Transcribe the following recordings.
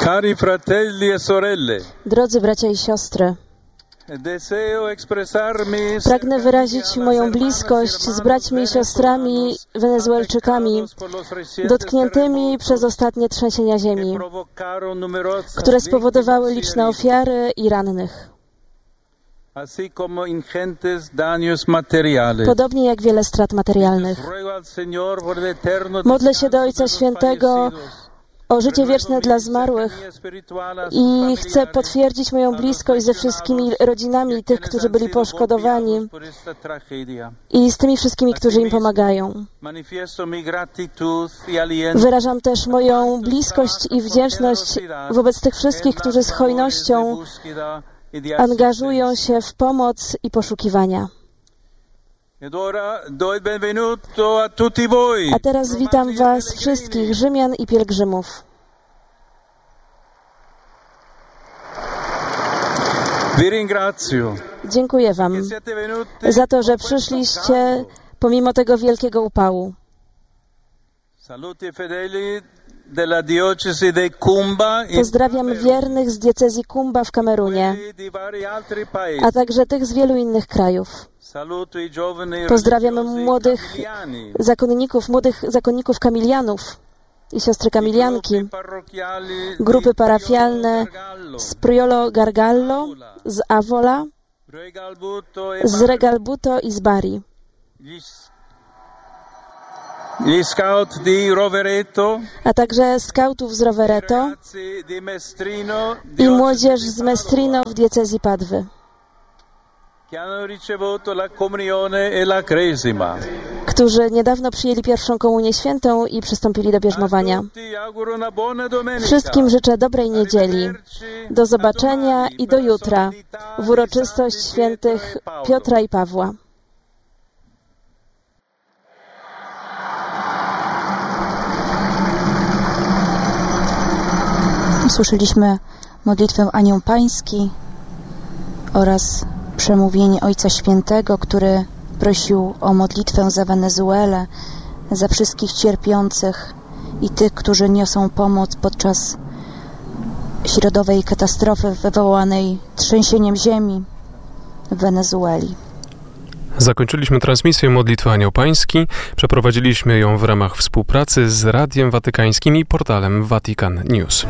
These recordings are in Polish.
Cari fratelli e sorelle, Drodzy bracia i siostry, pragnę wyrazić moją bliskość z braćmi i siostrami Wenezuelczykami dotkniętymi przez ostatnie trzęsienia ziemi, które spowodowały liczne ofiary i rannych. Podobnie jak wiele strat materialnych. Modlę się do Ojca Świętego o życie wieczne dla zmarłych i chcę potwierdzić moją bliskość ze wszystkimi rodzinami tych, którzy byli poszkodowani i z tymi wszystkimi, którzy im pomagają. Wyrażam też moją bliskość i wdzięczność wobec tych wszystkich, którzy z hojnością angażują się w pomoc i poszukiwania. A teraz witam Was wszystkich, Rzymian i pielgrzymów. Dziękuję Wam za to, że przyszliście pomimo tego wielkiego upału. Pozdrawiam wiernych z diecezji Kumba w Kamerunie, a także tych z wielu innych krajów. Pozdrawiam młodych zakonników kamilianów i siostry kamilianki, grupy parafialne z Priolo Gargallo, z Avola, z Regalbuto i z Bari. A także skautów z Rovereto i młodzież z Mestrino w diecezji Padwy, którzy niedawno przyjęli pierwszą komunię świętą i przystąpili do bierzmowania. Wszystkim życzę dobrej niedzieli. Do zobaczenia i do jutra w uroczystość świętych Piotra i Pawła. Słyszeliśmy modlitwę Anioł Pański oraz przemówienie Ojca Świętego, który prosił o modlitwę za Wenezuelę, za wszystkich cierpiących i tych, którzy niosą pomoc podczas środowej katastrofy wywołanej trzęsieniem ziemi w Wenezueli. Zakończyliśmy transmisję modlitwy Anioł Pański. Przeprowadziliśmy ją w ramach współpracy z Radiem Watykańskim i portalem Vatican News.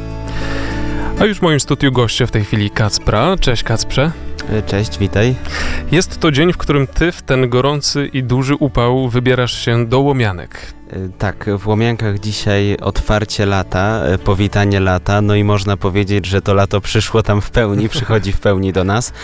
A już w moim studiu goście w tej chwili Kacpra. Cześć Kacprze. Cześć, witaj. Jest to dzień, w którym ty w ten gorący i duży upał wybierasz się do Łomianek. Tak, w Łomiankach dzisiaj otwarcie lata, powitanie lata, no i można powiedzieć, że to lato przyszło tam w pełni, przychodzi w pełni do nas.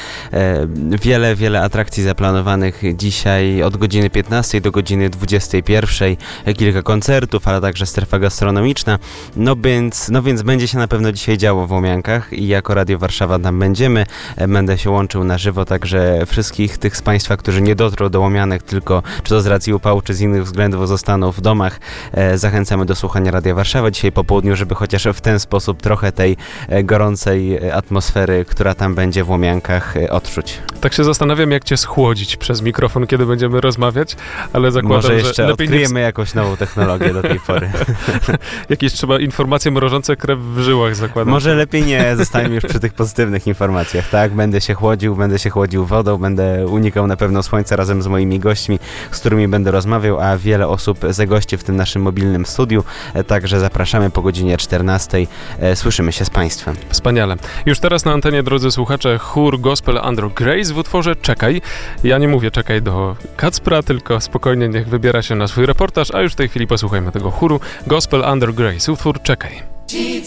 Wiele atrakcji zaplanowanych dzisiaj od godziny 15 do godziny 21, kilka koncertów, ale także strefa gastronomiczna, no więc będzie się na pewno dzisiaj działo w Łomiankach i jako Radio Warszawa tam będę się łączył na żywo, także wszystkich tych z Państwa, którzy nie dotrą do Łomianek tylko, czy to z racji upału, czy z innych względów zostaną w domu, zachęcamy do słuchania Radia Warszawa dzisiaj po południu, żeby chociaż w ten sposób trochę tej gorącej atmosfery, która tam będzie w Łomiankach, odczuć. Tak się zastanawiam, jak cię schłodzić przez mikrofon, kiedy będziemy rozmawiać, ale zakładam, może jeszcze że lepiej odkryjemy jakąś nową technologię do tej pory. Jakieś trzeba informacje mrożące krew w żyłach, zakładam. Może lepiej nie, zostańmy już przy tych pozytywnych informacjach, tak? Będę się chłodził wodą, będę unikał na pewno słońca razem z moimi gośćmi, z którymi będę rozmawiał, a wiele osób zagości w tym naszym mobilnym studiu, także zapraszamy po godzinie 14. Słyszymy się z Państwem. Wspaniale. Już teraz na antenie, drodzy słuchacze, chór Gospel Under Grace w utworze Czekaj. Ja nie mówię czekaj do Kacpra, tylko spokojnie niech wybiera się na swój reportaż, a już w tej chwili posłuchajmy tego chóru Gospel Under Grace, utwór Czekaj. Ci,